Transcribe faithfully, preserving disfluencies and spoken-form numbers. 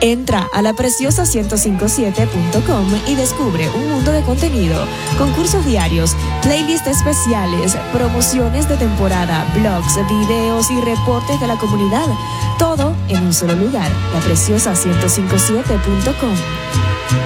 Entra a la preciosa ciento cincuenta y siete punto com y descubre un mundo de contenido, concursos diarios, playlists especiales, promociones de temporada, blogs, videos y reportes de la comunidad. Todo en un solo lugar, la preciosa ciento cincuenta y siete punto com.